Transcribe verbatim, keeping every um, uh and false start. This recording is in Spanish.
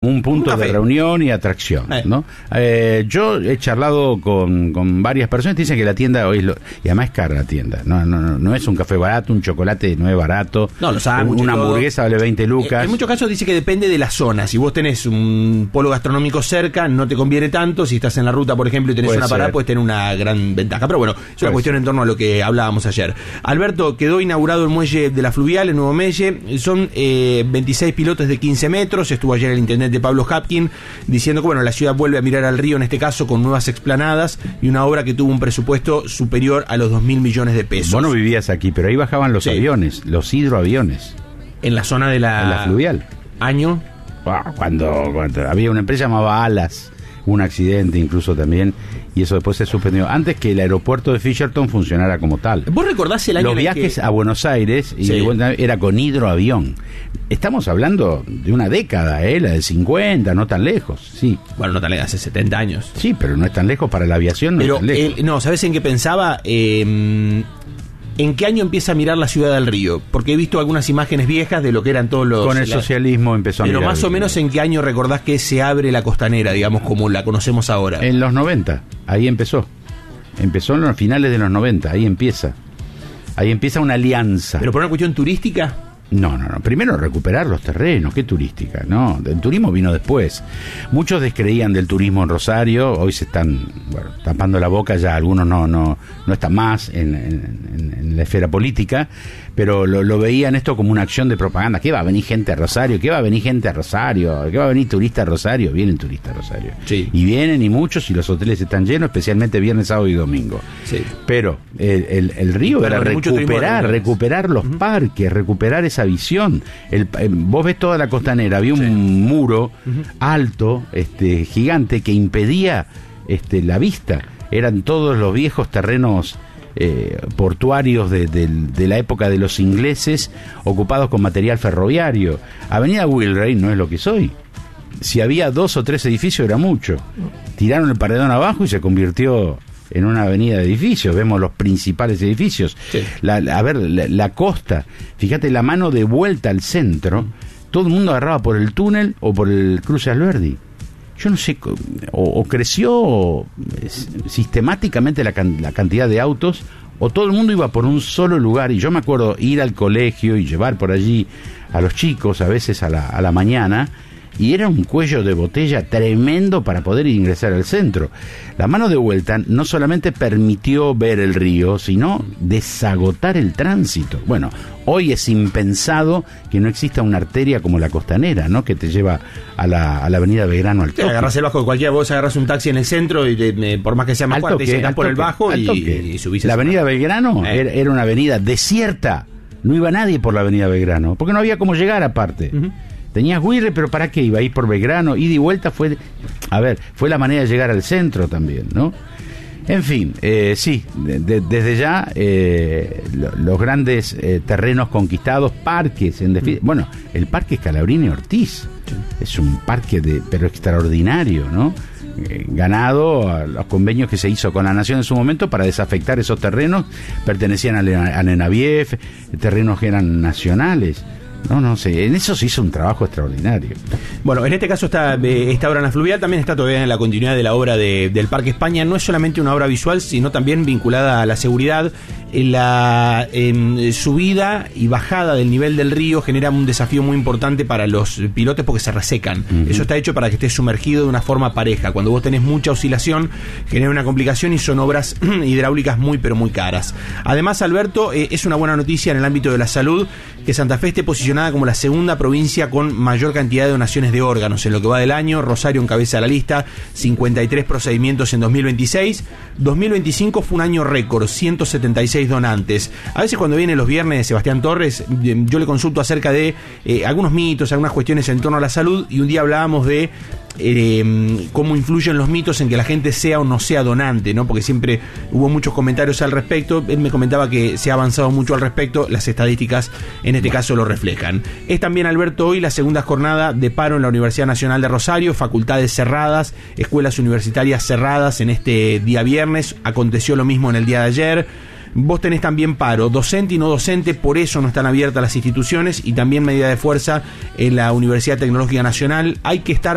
un punto de reunión y atracción, eh. ¿no? Eh, yo he charlado con, con varias personas que dicen que la tienda hoy es lo, y además es cara la tienda, no, no, no, no es un café barato, un chocolate no es barato, no, lo sabe, una hamburguesa vale veinte lucas. En muchos casos dice que depende de la zona. Si vos tenés un polo gastronómico cerca, no te conviene tanto. Si estás en la ruta, por ejemplo, y tenés Puede una parada, ser. puedes tener una gran ventaja. Pero bueno, es una Puede cuestión ser. en torno a lo que hablábamos ayer. Alberto, quedó inaugurado el muelle de la Fluvial, el nuevo muelle. Son eh, veintiséis pilotes de quince metros. Estuvo ayer el intendente Pablo Hapkin diciendo que bueno, la ciudad vuelve a mirar al río, en este caso con nuevas explanadas y una obra que tuvo un presupuesto superior a los dos mil millones de pesos. Vos no vivías aquí, pero ahí bajaban los Sí. aviones, los hidroaviones. En la zona de la, En la Fluvial. Año. Cuando, cuando había una empresa llamada Alas, un accidente incluso también, y eso después se suspendió. Antes que el aeropuerto de Fisherton funcionara como tal. ¿Vos recordás el año Los en el viajes que... a Buenos Aires y Sí. de vuelta era con hidroavión. Estamos hablando de una década, ¿eh? La de cincuenta, no tan lejos, sí. Bueno, no tan lejos, hace setenta años. Sí, pero no es tan lejos para la aviación, no Pero, es tan lejos. el- no, ¿sabés en qué pensaba? Eh, ¿En qué año empieza a mirar la ciudad del río? Porque he visto algunas imágenes viejas de lo que eran todos los... Con el la- socialismo empezó a Pero mirar más o el- menos en qué año recordás que se abre la costanera, digamos, como la conocemos ahora. En los noventa, ahí empezó. Empezó en los finales de los noventa, ahí empieza. Ahí empieza una alianza. ¿Pero por una cuestión turística? No, no, no. Primero recuperar los terrenos, qué turística, ¿no? El turismo vino después. Muchos descreían del turismo en Rosario, hoy se están, bueno, tapando la boca, ya algunos no, no, no están más en, en, en la esfera política, pero lo, lo veían esto como una acción de propaganda. ¿Qué va a venir gente a Rosario? ¿Qué va a venir gente a Rosario? ¿Qué va a venir turista a Rosario? Vienen turistas a Rosario. Sí. Y vienen y muchos, y los hoteles están llenos, especialmente viernes, sábado y domingo. Sí. Pero el, el, el río Pero era hay mucho turismo de recuperar, reuniones. recuperar los uh-huh. parques, recuperar esa visión. El, eh, vos ves toda la costanera, había un sí. muro uh-huh. alto, este, gigante, que impedía este, la vista. Eran todos los viejos terrenos eh, portuarios de, de, de la época de los ingleses, ocupados con material ferroviario. Avenida Wilray no es lo que es hoy. Si había dos o tres edificios era mucho. Tiraron el paredón abajo y se convirtió en una avenida de edificios. Vemos los principales edificios. Sí. La, la, a ver, la, la costa, fíjate, la mano de vuelta al centro, todo el mundo agarraba por el túnel o por el cruce Alberdi. Yo no sé, o, o creció sistemáticamente la, can, la cantidad de autos, o todo el mundo iba por un solo lugar. Y yo me acuerdo ir al colegio y llevar por allí a los chicos, a veces a la, a la mañana, y era un cuello de botella tremendo para poder ingresar al centro. La mano de vuelta no solamente permitió ver el río, sino desagotar el tránsito. Bueno, hoy es impensado que no exista una arteria como la costanera, ¿no? Que te lleva a la, a la avenida Belgrano al toque. Te agarras el bajo de cualquiera, vos agarras un taxi en el centro y te, me, por más que sea más fuerte, te estás por el bajo y, y subís. La avenida Belgrano eh. era, era una avenida desierta. No iba nadie por la avenida Belgrano, porque no había cómo llegar aparte. Uh-huh. Tenías Guirre, pero ¿para qué? Iba a ir por Belgrano, ida y vuelta fue, a ver, fue la manera de llegar al centro también, ¿no? En fin, eh, sí, de, de, desde ya eh, lo, los grandes eh, terrenos conquistados, parques, en defi- bueno, el Parque Scalabrini Ortiz, es un parque de, pero extraordinario, ¿no? Eh, ganado a los convenios que se hizo con la Nación en su momento para desafectar esos terrenos, pertenecían a, a Nenavief, terrenos que eran nacionales. No, no sé, en eso se hizo un trabajo extraordinario. Bueno, en este caso está esta obra en la Fluvial, también está todavía en la continuidad de la obra de, del Parque España. No es solamente una obra visual, sino también vinculada a la seguridad. La eh, subida y bajada del nivel del río genera un desafío muy importante para los pilotes porque se resecan. Uh-huh. Eso está hecho para que estés sumergido de una forma pareja. Cuando vos tenés mucha oscilación, genera una complicación y son obras hidráulicas muy pero muy caras. Además, Alberto, eh, es una buena noticia en el ámbito de la salud que Santa Fe esté posicionada como la segunda provincia con mayor cantidad de donaciones de órganos en lo que va del año. Rosario encabeza la lista, cincuenta y tres procedimientos en dos mil veintiséis. dos mil veinticinco fue un año récord, ciento setenta y seis donantes. A veces cuando viene los viernes Sebastián Torres, yo le consulto acerca de eh, algunos mitos, algunas cuestiones en torno a la salud, y un día hablábamos de eh, cómo influyen los mitos en que la gente sea o no sea donante, ¿no? Porque siempre hubo muchos comentarios al respecto. Él me comentaba que se ha avanzado mucho al respecto, las estadísticas en este caso lo reflejan. Es también, Alberto, hoy la segunda jornada de paro en la Universidad Nacional de Rosario, facultades cerradas, escuelas universitarias cerradas en este día viernes, aconteció lo mismo en el día de ayer. Vos tenés también paro docente y no docente, por eso no están abiertas las instituciones, y también medida de fuerza en la Universidad Tecnológica Nacional. Hay que estar